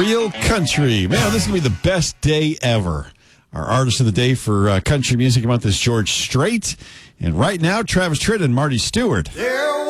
Real country. Man, this is going to be the best day ever. Our artist of the day for Country Music Month is George Strait. And right now, Travis Tritt and Marty Stewart.